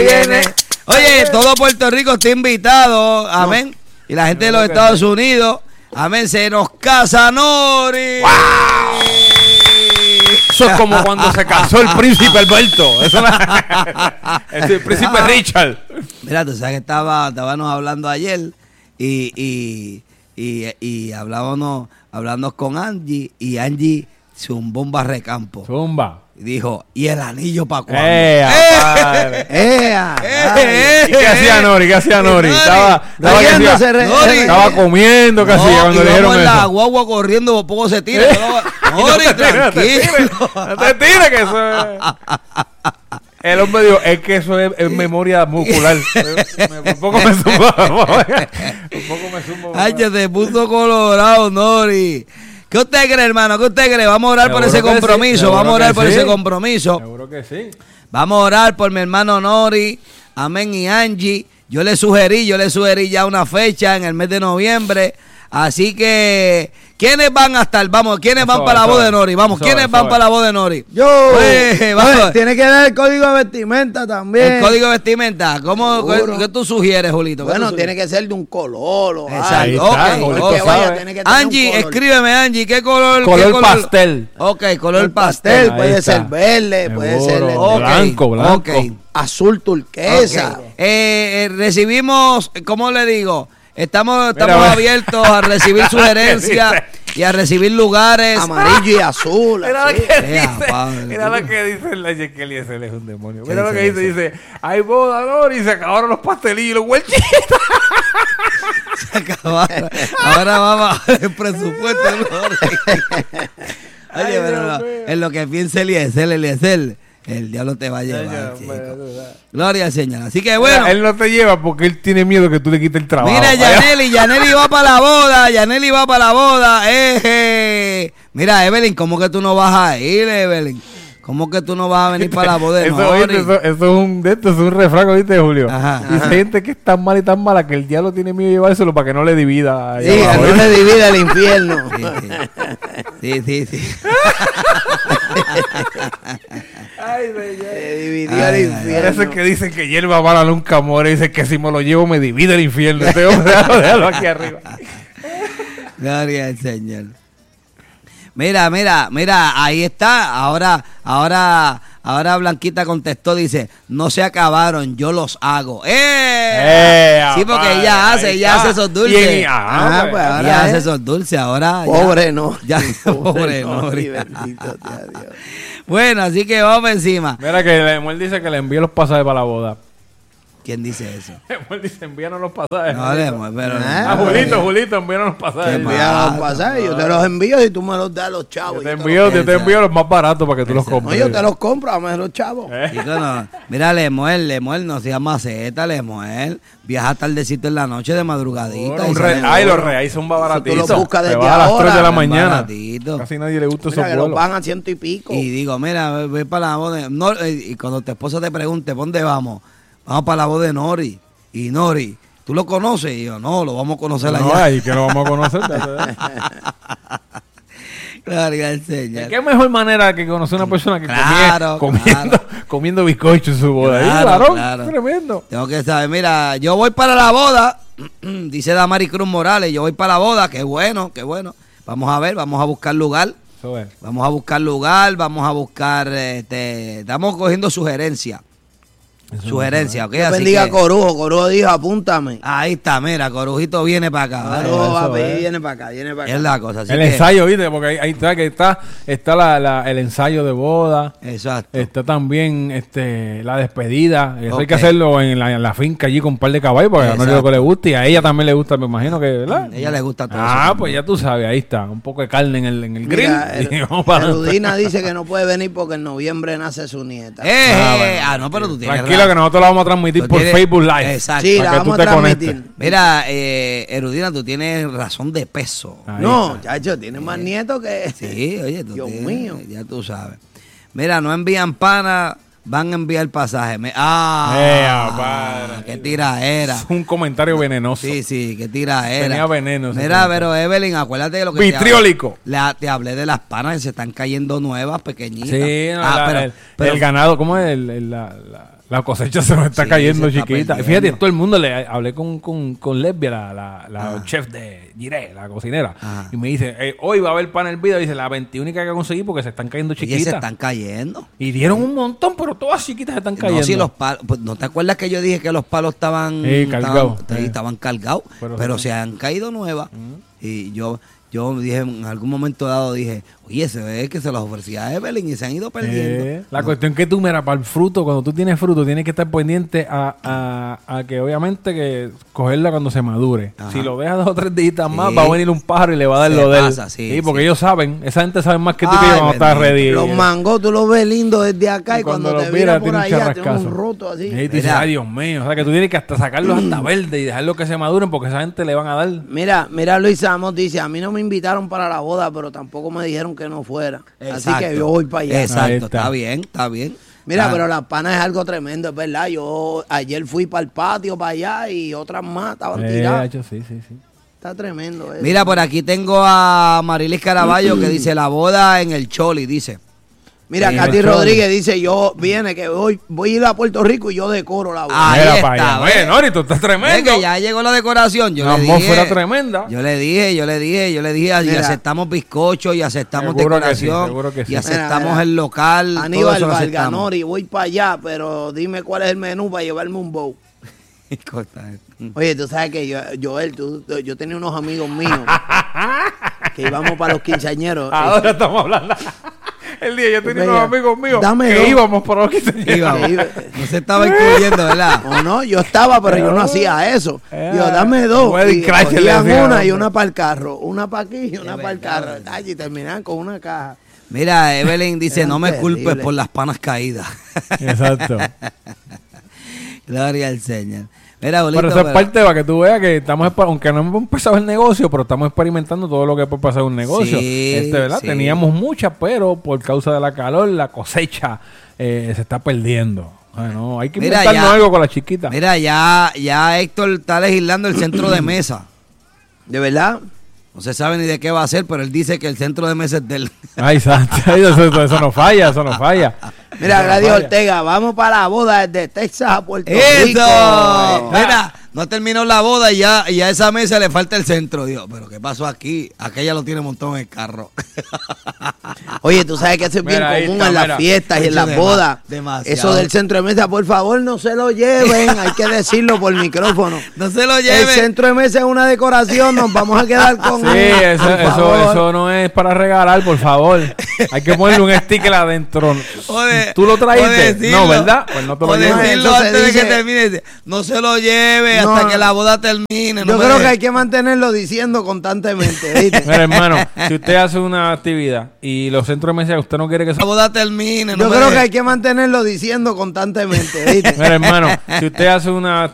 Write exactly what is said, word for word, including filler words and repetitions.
viene. Oye, todo Puerto Rico está invitado, amén. No. Y la gente no, de los Estados no. Unidos, amén, se nos casa Nori. ¡Wow! Eso es como cuando se casó el príncipe Alberto. Eso es el príncipe ah. Richard. Mira, tú sabes que estaba, estábamos hablando ayer y, y, y, y hablábamos, hablando con Angie y Angie zumbó un barrecampo. Zumba. Dijo, ¿y el anillo para cuándo? ¡Eh, padre! ¡Eh, eh, ¿Y qué hacía Nori? ¿Qué hacía Nori? Estaba, estaba, hacía, Nori. estaba comiendo, ¿qué no, hacía cuando le dijeron eso? La guagua corriendo, por poco se tira. ¿Eh? Nori, no tranquilo. No te tires, no te tires, que eso es... El hombre dijo, es que eso es, es memoria muscular. Un poco me zumba. Un poco me zumba. Ay, te puso colorado, Nori. ¿Qué usted cree, hermano? ¿Qué usted cree? Vamos a orar por ese compromiso. Sí, Vamos a orar por sí. ese compromiso. Seguro que sí. Vamos a orar por mi hermano Nori. Amén. Y Angie. Yo le sugerí, yo le sugerí ya una fecha en el mes de noviembre. Así que, ¿quiénes van a estar? Vamos, ¿quiénes van para la voz de Nori? Vamos, ¿quiénes van para la voz de Nori? Yo. Pues, vamos. Tiene que dar el código de vestimenta también. El código de vestimenta. ¿Cómo, qué, ¿Qué tú sugieres, Julito? Bueno, tiene que ser de un color o Exacto. Okay, okay. Que vaya, tiene que tener Angie, un color. Escríbeme, Angie, ¿qué color? Color, qué color? pastel. Ok, color pastel. pastel. Puede ser verde, Seguro. puede ser okay. blanco, blanco. Okay. Azul turquesa. Okay. Eh, eh, recibimos, ¿cómo le digo? Estamos, estamos Mira, abiertos a recibir sugerencias y a recibir lugares. Amarillo y azul. Mira lo que dice. Mira lo que dice la Yekeli, ese es un demonio. Mira lo que dice, dice, hay boda, Nori, y se acabaron los pastelillos y los huelchitos. Se acabaron. Ahora vamos a ver el presupuesto, Nori. Oye, pero no, en lo que piensa Eliezer, Eliezer, el diablo te va a llevar, chico. Gloria al Señor. Así que bueno. Mira, él no te lleva porque él tiene miedo que tú le quites el trabajo. Mira, Yaneli, Yaneli va para la boda. Yaneli va para la boda. Eh, Mira, Evelyn, ¿cómo que tú no vas a ir, Evelyn? ¿Cómo que tú no vas a venir para la boda de eso, oíste, eso, eso es un de esto, es un refrán, ¿viste, Julio? Ajá, y hay gente que es tan mala y tan mala que el diablo tiene miedo de llevárselo para que no le divida. Sí, que no le divida el infierno. Sí, sí, sí. sí. Ay, se dividió el infierno. Ese que dicen que hierba mala nunca muere. Dice que si me lo llevo me divide el infierno. Este hombre, déjalo aquí arriba. Gloria al Señor. Mira, mira, mira, ahí está. Ahora, ahora, ahora Blanquita contestó, dice, no se acabaron, yo los hago. ¡Eh! eh sí, porque padre, ella hace, ella hace esos dulces. Y, ah, ah, pues, ahora ella es. hace esos dulces, ahora. Pobre ya, no. Ya, pobre no. Bendito sea Dios. Bueno, así que vamos encima. Mira que Lemuel dice que le envíe los pasajes para la boda. ¿Quién dice eso? Lemuel dice, envíanos los pasajes. No, Lemuel, pero... Ah, Julito, Julito, envíanos los pasajes. Envíanos los pasajes, yo te los envío y tú me los das a los chavos. Yo te envío, yo te envío los más baratos para que tú los compres. No, yo te los compro, dame los chavos. ¿Eh? No. Mira, Lemuel, Lemuel, no seas maceta, Lemuel. Viaja tardecito en la noche de madrugadita. Bueno, re, ay, los reales son más baratitos. Tú los buscas desde ahora. A las tres de la mañana. Baratito. Casi nadie le gusta mira, esos vuelos. Los van a ciento y pico. Y digo, mira, voy para la boda. No, y cuando tu esposa te pregunte, ¿por dónde vamos? Vamos para la boda de Nori. Y Nori, ¿tú lo conoces? Y yo, no, lo vamos a conocer no, allá. Ay, que lo vamos a conocer. Gloria al Señor. ¿Qué mejor manera que conocer a una persona que claro, comie, comiendo, claro. comiendo bizcocho en su boda? Claro, ¿Eh, claro, claro. Tremendo. Tengo que saber, mira, yo voy para la boda, dice Damari Cruz Morales, yo voy para la boda, qué bueno, qué bueno. Vamos a ver, vamos a buscar lugar. Eso es. Vamos a buscar lugar, vamos a buscar, este, estamos cogiendo sugerencias. Eso sugerencia, ¿ok? Así bendiga que... Corujo, Corujo dijo, apúntame. Ahí está, mira, Corujito viene para acá. Corujo va, viene para acá, viene para acá. Es la cosa. Así el que... ensayo, ¿viste? Porque ahí, ahí está, que está, está la, la, el ensayo de boda. Exacto. Está también este, la despedida. Eso okay. Hay que hacerlo en la, en la finca allí con un par de caballos, porque exacto. A no es lo que le gusta. Y a ella también le gusta, me imagino que, ¿verdad? A ella le gusta todo ah, eso. Pues ya tú sabes, ahí está. Un poco de carne en el, en el grill. Mira, el, Erudina dice que no puede venir porque en noviembre nace su nieta. Eh, ah, bueno, ah, no, pero tú tienes tranquilo, razón. Que nosotros la vamos a transmitir por tienes... Facebook Live. Exacto. Sí, la vamos a transmitir. Mira, eh, Erudina, tú tienes razón de peso. Ahí no, chacho, tienes más nietos que... Sí, oye, tú Dios tienes, mío. Ya tú sabes. Mira, no envían pana, van a enviar pasaje. Me... Ah, eh, padre. Qué tiraera. Es un comentario venenoso. Sí, sí, qué tiraera. Tenía veneno. Mira, pero Evelyn, acuérdate de lo que vitriólico. Te hablé, te hablé de las panas que se están cayendo nuevas, pequeñitas. Sí, no, ah, la, pero, el, pero, el ganado, ¿cómo es? El, el, la, la, La cosecha se nos está Sí, cayendo, se está chiquita. perdiendo. Fíjate, todo el mundo le hablé con, con, con Lesbia, la, la, la Ah. chef de Giré, la cocinera. Ajá. Y me dice, eh, hoy va a haber pan el video. Dice, la veintiúnica que conseguí porque se están cayendo Y se chiquitas. están cayendo. Y dieron un montón, pero todas chiquitas se están cayendo. No, si los palos, pues, ¿no te acuerdas que yo dije que los palos estaban, Sí, cargados. estaban, Sí. estaban cargados? Pero Pero, sí. se han caído nuevas. Y yo, yo dije, en algún momento dado dije, oye, se ve que se los ofrecía a Evelyn y se han ido perdiendo. Eh, la No. cuestión que tú, mira, para el fruto, cuando tú tienes fruto, tienes que estar pendiente a, a, a que obviamente que cogerla cuando se madure. Ajá. Si lo dejas dos o tres días más, Sí. va a venir un pájaro y le va a dar Se lo de él. pasa, sí, porque sí. ellos saben, esa gente sabe más que tú Ay, que ellos van a estar bendito. ready. Los mangos tú los ves lindos desde acá y, cuando, los te miras, miras por tiene un allá tiene charrascazo. un roto así. Y tú dices, Mira. ay, Dios mío. O sea, que tú tienes que hasta sacarlos hasta verde y dejarlos que se maduren porque esa gente le van a dar. Mira, mira Luis Amos dice, a mí no me invitaron para la boda, pero tampoco me dijeron que no fuera. Así que yo voy para allá. Ahí Exacto, está. está bien, está bien. Mira, Ah, pero la pana es algo tremendo, es verdad. Yo ayer fui para el patio, para allá, y otras más estaban Eh, tiradas. hacho, sí, sí, sí. Está tremendo eso. Mira, por aquí tengo a Marilis Caraballo que dice la boda en el Choli, dice. Mira, Sí, Katy el Rodríguez dice, yo viene que voy, voy a ir a Puerto Rico y yo decoro la boda. Ah, Ahí Mira está, para allá. ¿ves? Oye, Nori, tú estás Ve tremendo. que ya llegó la decoración. Yo La le atmósfera dije, tremenda. Yo le dije, yo le dije, yo le dije, y Mira. aceptamos bizcocho, y aceptamos Seguro que sí, decoración, seguro que sí. y aceptamos Mira, mira. el local. todo Aníbal eso lo aceptamos. Valganori, voy para allá, pero dime cuál es el menú para llevarme un bowl. Corta. Oye, tú sabes que yo, Joel, tú, yo tenía unos amigos míos que íbamos para los quinceañeros. Ahora estamos hablando. El día yo tenía Venga, unos amigos míos dame que dos. íbamos por los quinceañeros. Íbamos. Iba- No se estaba incluyendo, ¿verdad? O no, yo estaba, pero yo no hacía eso. Eh, Yo, dame dos. Wedding Y Crasher le cogían decían, una y hombre. una para el carro. Una para aquí y una Es para el verdad, carro. verdad. Ay, y terminaban con una caja. Mira, Evelyn dice, Eran no me culpes terribles. por las panas caídas. Exacto. Gloria al Señor. Mira, Bolito, Pero eso es pero- parte para que tú veas que estamos, exper- aunque no hemos empezado el negocio, pero estamos experimentando todo lo que puede pasar en un negocio. Sí, este, ¿verdad? sí. Teníamos muchas, pero por causa de la calor, la cosecha eh, se está perdiendo. Bueno, hay que Mira, inventarnos ya- algo con la chiquita. Mira, ya, ya Héctor está legislando el centro de mesa. ¿De verdad? No se sabe ni de qué va a hacer, pero él dice que el centro de mesa es del... Ay, santo, eso, eso- eso no falla, eso no falla. Mira, Eso no Gladys falla. Ortega, vamos para la boda desde Texas a Puerto ¡Eso! Rico. Mira, no terminó la boda y ya, y a esa mesa le falta el centro. Dios, pero ¿qué pasó aquí? Aquella lo tiene montón en el carro. Oye, tú sabes que eso es bien Mira, ahí común está, en las mira. fiestas y en Eso las dema- bodas. demasiado. Eso del centro de mesa, por favor, no se lo lleven. Hay que decirlo por micrófono. No se lo El lleve. centro de mesa es una decoración, nos vamos a quedar con Sí, él, eso, por eso, favor. eso no es para regalar, por favor. Hay que ponerle un sticker adentro. O de- ¿Tú lo o trajiste? decirlo- No, ¿verdad? Pues no te lo o lleves. decirlo Entonces antes de dice- que termine. Dice, no se lo lleve No, hasta que la boda termine. no Yo me creo deje. que hay que mantenerlo diciendo constantemente. ¿viste? Mira, hermano, si usted hace una actividad y los centros de mesa, usted no quiere que la se... boda termine. no Yo me creo deje. que hay que mantenerlo diciendo constantemente. ¿viste? Mira, hermano, si usted hace una